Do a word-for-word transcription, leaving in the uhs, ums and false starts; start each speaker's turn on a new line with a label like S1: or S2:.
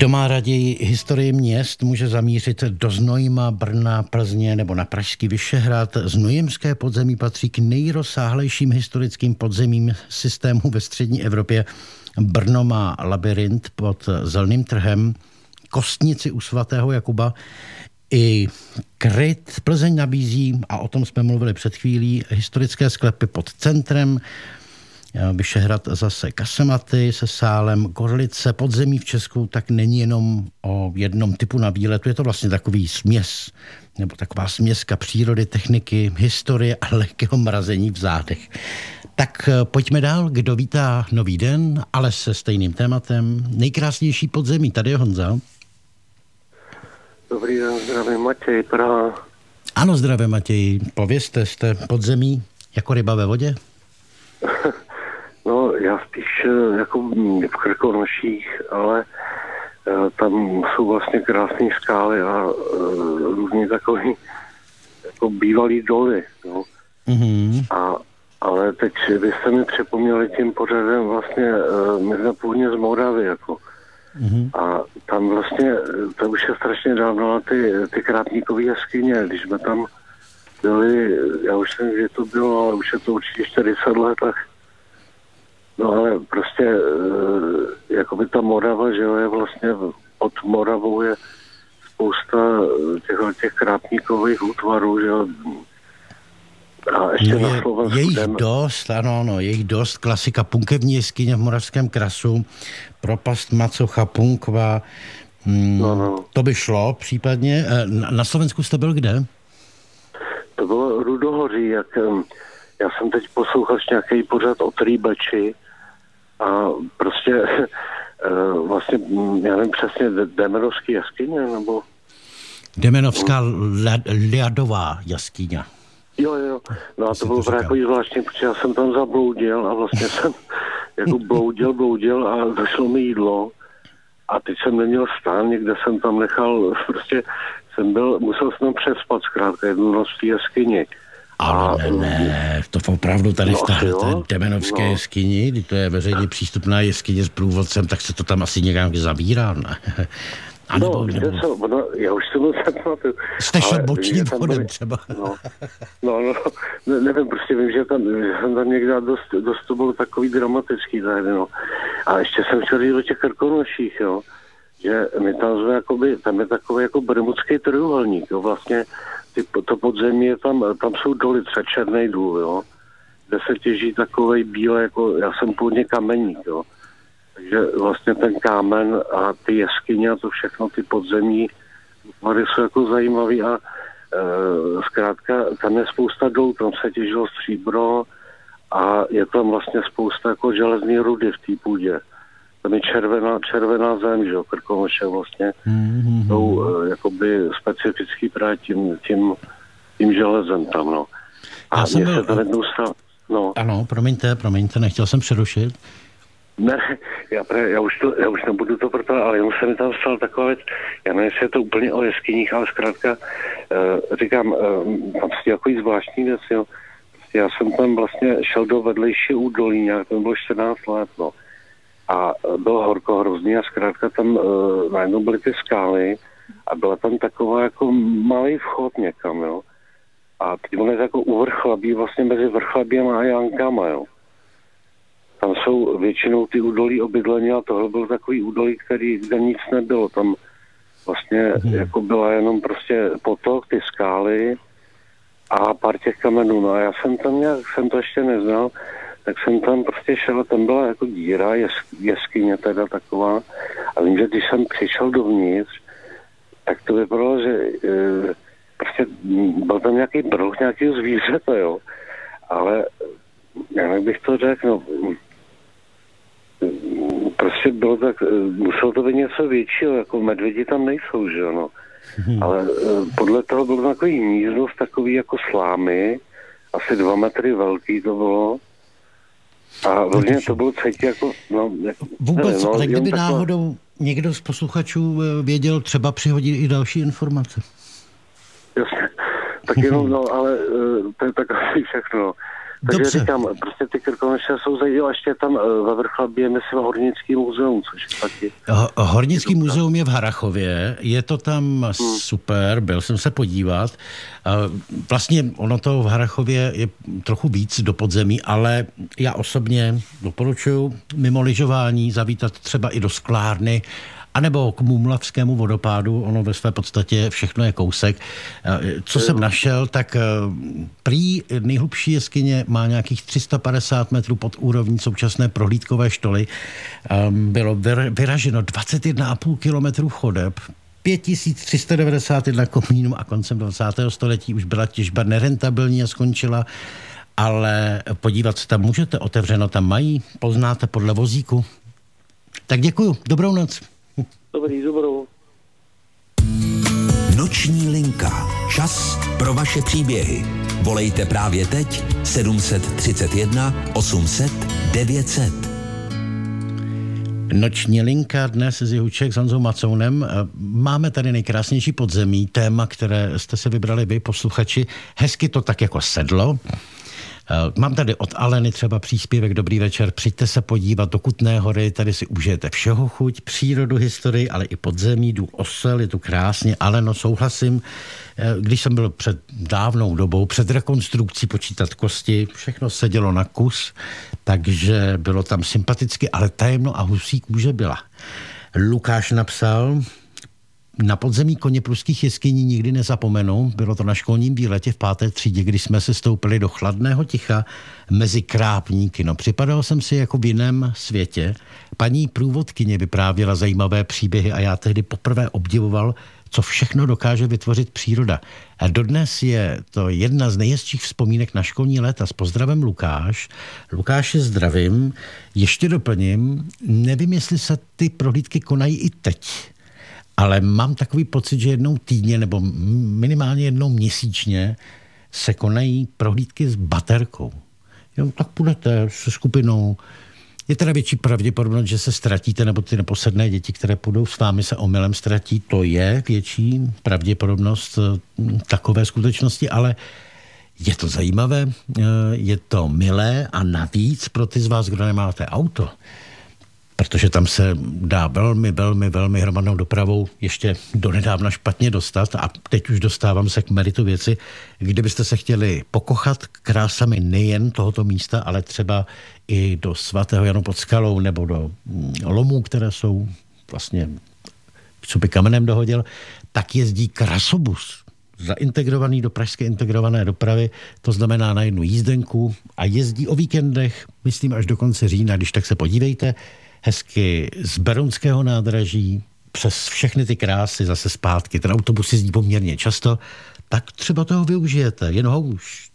S1: Kdo má raději historii měst, může zamířit do Znojma, Brna, Plzně nebo na pražský Vyšehrad. Znojemské podzemí patří k nejrozsáhlejším historickým podzemím systému ve střední Evropě. Brno má labyrint pod Zelným trhem, kostnici u svatého Jakuba i Kryt. Plzeň nabízí, a o tom jsme mluvili před chvílí, historické sklepy pod centrem, Vyšehrad zase kasematy se sálem, Gorlice, podzemí v Česku tak není jenom o jednom typu na výletu, je to vlastně takový směs, nebo taková směska přírody, techniky, historie a lehkého mrazení v zádech. Tak pojďme dál, kdo vítá nový den, ale se stejným tématem. Nejkrásnější podzemí, tady je Honza.
S2: Dobrý den, zdravím Matěj, Praha.
S1: Ano, zdravím Matěj, povězte, jste podzemí jako ryba ve vodě?
S2: No, já spíš jako v Krkonoších, ale tam jsou vlastně krásné skály a různě takový jako bývalý doly, no.
S1: Mm-hmm.
S2: A, ale teď vy jste mi připomněli tím pořadem vlastně, my jsme původně z Moravy, jako. Mm-hmm. A tam vlastně, to už je strašně dávno, ale ty, ty Krátníkové jeskyně, když jsme tam byli, já už jsem, že to bylo, ale už je to určitě čtyřicet let, tak no ale prostě, jakoby ta Morava, že jo, je vlastně pod Moravou je spousta těch, těch krátníkových útvarů, že jo. A ještě
S1: no je,
S2: na Slovensku.
S1: Je jich dost, ano, ano, je jich dost. Klasika Punkevní jeskyně v Moravském krasu, propast Macocha, Punkva, hmm, no, no. To by šlo případně. Na, na Slovensku jste byl kde?
S2: To bylo Rudohoří, jak já jsem teď poslouchal nějaký pořad o Trýbeči a prostě vlastně, já nevím přesně, Demenovský jeskyně, nebo...
S1: Demenovská ľadová jaskyňa.
S2: Jo, jo, no a to, to bylo právě jako zvláštní, protože já jsem tam zabloudil a vlastně jsem jako bloudil, bloudil a došlo mi jídlo a teď jsem neměl stán, někde jsem tam nechal, prostě jsem byl, musel jsem tam přespat zkrátka jednu noc v té jeskyni.
S1: Ale ne, ne, to opravdu tady
S2: no,
S1: v té Demenovské no. jeskyni, kdy to je veřejně přístupná jeskyně s průvodcem, tak se to tam asi někam zabírá, ne? A nebo,
S2: no,
S1: nebo...
S2: Co, no, já už jsem se pamatuju.
S1: Jste šel bočním vchodem byli... třeba.
S2: No, no, no ne, nevím, prostě vím, že, tam, že jsem tam někde dost, dost to bylo takový dramatický tady, no. A ještě jsem chtěl říct o těch Krkonoších, jo, že my tam jsme jakoby, tam je takový jako bermudský trojuhelník, jo, vlastně ty, to podzemí je tam, tam jsou doly, třeba Černý důl, jo, kde se těží takovej bílé, jako, já jsem původně kameník, jo. Takže vlastně ten kámen a ty jeskyně a to všechno, ty podzemí útvary jsou jako zajímavý a e, zkrátka tam je spousta dolů, tam se těžilo stříbro a je tam vlastně spousta jako železný rudy v té půdě. Tam je červená, červená zem, že jo, Krkonoše vlastně mm-hmm. jsou e, jakoby specifický právě tím, tím, tím železem tam, no. A
S1: mně
S2: byl...
S1: se
S2: to jednou stalo, no.
S1: Ano, promiňte, promiňte, nechtěl jsem přerušit.
S2: Ne, já, já, už to, já už nebudu to proto, ale jenom se mi tam stala taková věc, já nevím, jestli je to úplně o jeskyních, ale zkrátka uh, říkám, uh, tam je takový zvláštní věc, jo. Já jsem tam vlastně šel do vedlejší údolí, nějak to bylo čtrnáct let, no. A bylo horko hrozný a zkrátka tam uh, najednou byly ty skály a byla tam taková jako malý vchod někam, jo. A teď on je jako u vrchlabí, vlastně mezi vrchlabíma a Jankama, jo. Tam jsou většinou ty údolí obydlení a tohle byl takový údolí, který, kde nic nebylo. Tam vlastně hmm. jako byla jenom prostě potok, ty skály a pár těch kamenů. No a já jsem tam nějak, jsem to ještě neznal, tak jsem tam prostě šel a tam byla jako díra, jes, jeskyně teda taková. A vím, že když jsem přišel dovnitř, tak to vypadalo, že e, prostě byl tam nějaký brouch nějakého zvířete, jo. Ale jak bych to řekl, no, prostě bylo tak, muselo to být něco většího, jako medvědi tam nejsou, že jo, no. Hmm. Ale podle toho bylo takový místnost, takový jako slámy, asi dva metry velký to bylo. A vlastně to bylo cítě jako, no, jako
S1: vůbec,
S2: nevím, no,
S1: ale kdyby
S2: taková...
S1: náhodou někdo z posluchačů věděl, třeba přihodí i další informace.
S2: Jasně, tak jenom, no, ale to je tak asi všechno. Takže
S1: Dobře.
S2: říkám, prostě ty Krkonoše jsou zajímavé, ještě tam ve Vrchlabí je myslím Hornický muzeum, což je taky...
S1: Hornický muzeum je v Harrachově, je to tam hmm. super, byl jsem se podívat. Vlastně ono to v Harrachově je trochu víc do podzemí, ale já osobně doporučuji mimo lyžování zavítat třeba i do sklárny, anebo k Mumlavskému vodopádu, ono ve své podstatě všechno je kousek. Co jsem našel, tak prý nejhlubší jeskyně má nějakých tři sta padesát metrů pod úrovní současné prohlídkové štoly. Bylo vyraženo dvacet jedna a půl kilometru chodeb, pět tisíc tři sta devadesát jedna komínů a koncem dvacátého století už byla těžba nerentabilní a skončila, ale podívat se tam můžete, otevřeno tam mají, poznáte podle vozíku. Tak děkuju, dobrou noc.
S2: Dobrý, dobrou.
S3: Noční linka. Čas pro vaše příběhy. Volejte právě teď sedm set třicet jedna osm set devět set.
S1: Noční linka dnes z Jihuček s Honzou Macounem. Máme tady nejkrásnější podzemí, téma, které jste se vybrali vy, posluchači. Hezky to tak jako sedlo. Mám tady od Aleny třeba příspěvek Dobrý večer, přijďte se podívat do Kutné Hory, tady si užijete všeho chuť, přírodu, historii, ale i podzemí, důl Osel, je tu krásně. Aleno, souhlasím, když jsem byl před dávnou dobou, před rekonstrukcí počítat kosti, všechno sedělo na kus, takže bylo tam sympaticky, ale tajemno a husí kůže byla. Lukáš napsal: na podzemí koně pruských jeskyní nikdy nezapomenu. Bylo to na školním výletě v páté třídě, kdy jsme se stoupili do chladného ticha mezi krápníky. No, připadal jsem si jako v jiném světě. Paní průvodkyně vyprávěla zajímavé příběhy a já tehdy poprvé obdivoval, co všechno dokáže vytvořit příroda. A dodnes je to jedna z nejhezčích vzpomínek na školní léta. S pozdravem Lukáš. Lukáše zdravím. Ještě doplním, nevím, jestli se ty prohlídky konají i teď. Ale mám takový pocit, že jednou týdně nebo minimálně jednou měsíčně se konají prohlídky s baterkou. Jo, tak půjdete se skupinou. Je teda větší pravděpodobnost, že se ztratíte, nebo ty neposedné děti, které půjdou s vámi, se omylem ztratí. To je větší pravděpodobnost takové skutečnosti, ale je to zajímavé, je to milé a navíc pro ty z vás, kdo nemáte auto, protože tam se dá velmi, velmi, velmi hromadnou dopravou ještě donedávna špatně dostat a teď už dostávám se k meritu věci. Kdybyste se chtěli pokochat krásami nejen tohoto místa, ale třeba i do svatého Janu pod Skalou nebo do lomů, které jsou vlastně, co by kamenem dohodil, tak jezdí krasobus zaintegrovaný do pražské integrované dopravy, to znamená na jednu jízdenku a jezdí o víkendech, myslím až do konce října, když tak se podívejte, hezky z Berounského nádraží přes všechny ty krásy zase zpátky. Ten autobus jezdí poměrně často, tak třeba toho využijete. Jen ho už